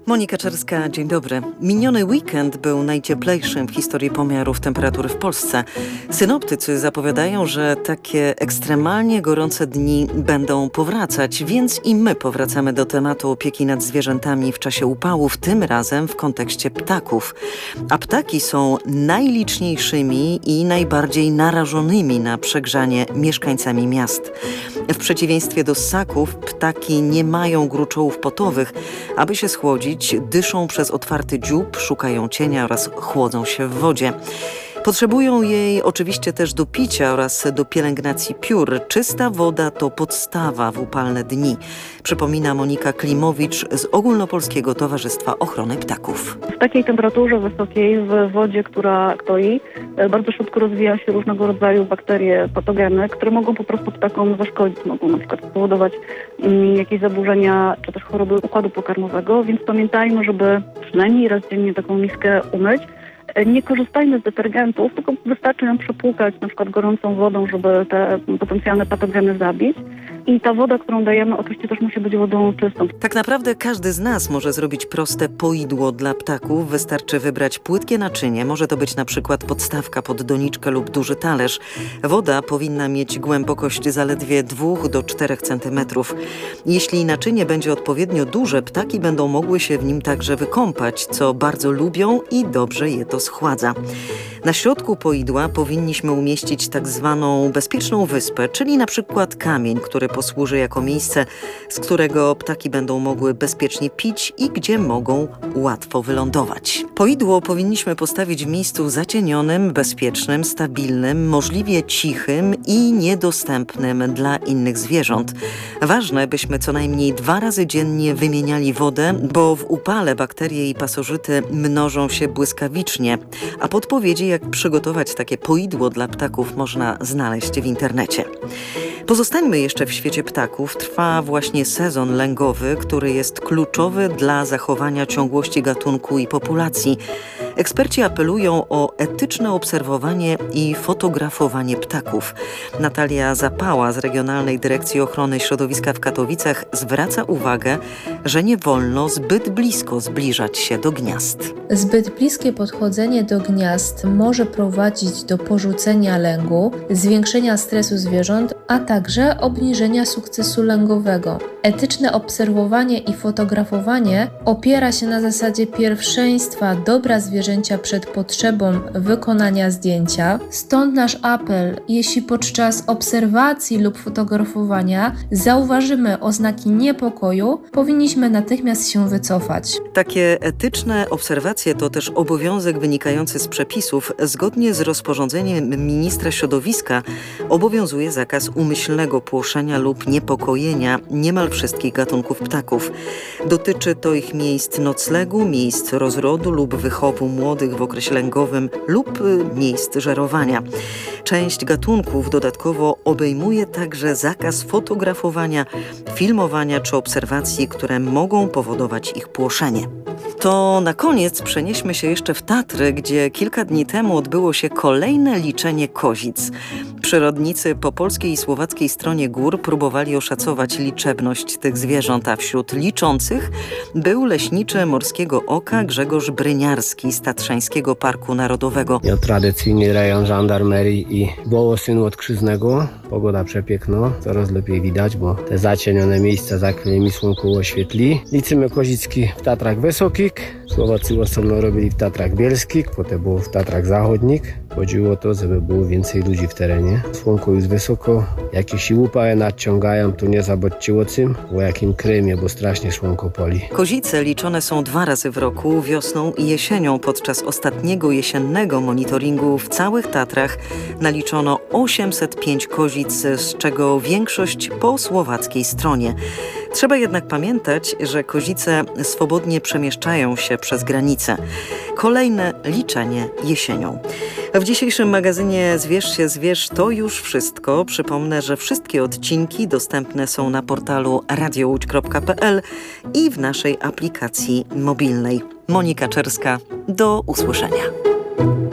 Monika Czerska, dzień dobry. Miniony weekend był najcieplejszym w historii pomiarów temperatury w Polsce. Synoptycy zapowiadają, że takie ekstremalnie gorące dni będą powracać, więc i my powracamy do tematu opieki nad zwierzętami w czasie upałów, tym razem w kontekście ptaków. A ptaki są najliczniejszymi i najbardziej narażonymi na przegrzanie mieszkańcami miast. W przeciwieństwie do ssaków, ptaki nie mają gruczołów potowych. Aby się schłodzić, dyszą przez otwarty dziób, szukają cienia oraz chłodzą się w wodzie. Potrzebują jej oczywiście też do picia oraz do pielęgnacji piór. Czysta woda to podstawa w upalne dni, przypomina Monika Klimowicz z Ogólnopolskiego Towarzystwa Ochrony Ptaków. W takiej temperaturze wysokiej, w wodzie, która stoi, bardzo szybko rozwija się różnego rodzaju bakterie, patogeny, które mogą po prostu ptakom zaszkodzić. Mogą na przykład spowodować jakieś zaburzenia czy też choroby układu pokarmowego, więc pamiętajmy, żeby przynajmniej raz dziennie taką miskę umyć. Nie korzystajmy z detergentów, tylko wystarczy nam przepłukać na przykład gorącą wodą, żeby te potencjalne patogeny zabić. I ta woda, którą dajemy, oczywiście też musi być wodą czystą. Tak naprawdę każdy z nas może zrobić proste poidło dla ptaków. Wystarczy wybrać płytkie naczynie. Może to być na przykład podstawka pod doniczkę lub duży talerz. Woda powinna mieć głębokość zaledwie 2 do 4 cm. Jeśli naczynie będzie odpowiednio duże, ptaki będą mogły się w nim także wykąpać, co bardzo lubią i dobrze je to schładza. Na środku poidła powinniśmy umieścić tak zwaną bezpieczną wyspę, czyli na przykład kamień, który posłuży jako miejsce, z którego ptaki będą mogły bezpiecznie pić i gdzie mogą łatwo wylądować. Poidło powinniśmy postawić w miejscu zacienionym, bezpiecznym, stabilnym, możliwie cichym i niedostępnym dla innych zwierząt. Ważne, byśmy co najmniej 2 razy dziennie wymieniali wodę, bo w upale bakterie i pasożyty mnożą się błyskawicznie, a podpowiedzi, jak przygotować takie poidło dla ptaków, można znaleźć w internecie. Pozostańmy jeszcze w świecie ptaków. Trwa właśnie sezon lęgowy, który jest kluczowy dla zachowania ciągłości gatunku i populacji. Eksperci apelują o etyczne obserwowanie i fotografowanie ptaków. Natalia Zapała z Regionalnej Dyrekcji Ochrony Środowiska w Katowicach zwraca uwagę, że nie wolno zbyt blisko zbliżać się do gniazd. Zbyt bliskie podchodzenie do gniazd może prowadzić do porzucenia lęgu, zwiększenia stresu zwierząt, a także obniżenia sukcesu lęgowego. Etyczne obserwowanie i fotografowanie opiera się na zasadzie pierwszeństwa dobra zwierzęcia przed potrzebą wykonania zdjęcia. Stąd nasz apel, jeśli podczas obserwacji lub fotografowania zauważymy oznaki niepokoju, powinniśmy natychmiast się wycofać. Takie etyczne obserwacje to też obowiązek wynikający z przepisów. Zgodnie z rozporządzeniem ministra środowiska obowiązuje zakaz umyślnego płoszenia lub niepokojenia niemal wszystkich gatunków ptaków. Dotyczy to ich miejsc noclegu, miejsc rozrodu lub wychowu młodych w okresie lęgowym lub miejsc żerowania. Część gatunków dodatkowo obejmuje także zakaz fotografowania, filmowania czy obserwacji, które mogą powodować ich płoszenie. To na koniec przenieśmy się jeszcze w Tatry, gdzie kilka dni temu odbyło się kolejne liczenie kozic. Przyrodnicy po polskiej i słowackiej stronie gór próbowali oszacować liczebność tych zwierząt, a wśród liczących był leśniczy Morskiego Oka Grzegorz Bryniarski z Tatrzańskiego Parku Narodowego. Ja tradycyjnie rejon żandarmerii i Wołosynu Odkrzyżnego. Pogoda przepiękna, coraz lepiej widać, bo te zacienione miejsca, za którymi słonko oświetli. Liczymy kozicki w Tatrach Wysokich. Słowacy osobno robili w Tatrach Bielskich, potem było w Tatrach Zachodnich. Chodziło o to, żeby było więcej ludzi w terenie. Słonko jest wysoko, jakieś upały nadciągają, to nie zabudźcie o tym, o jakim krymie, bo strasznie słonko pali. Kozice liczone są 2 razy w roku, wiosną i jesienią. Podczas ostatniego jesiennego monitoringu w całych Tatrach naliczono 805 kozic, z czego większość po słowackiej stronie. Trzeba jednak pamiętać, że kozice swobodnie przemieszczają się przez granicę. Kolejne liczenie jesienią. W dzisiejszym magazynie Zwierz się zwierz to już wszystko. Przypomnę, że wszystkie odcinki dostępne są na portalu radiołódź.pl i w naszej aplikacji mobilnej. Monika Czerska, do usłyszenia.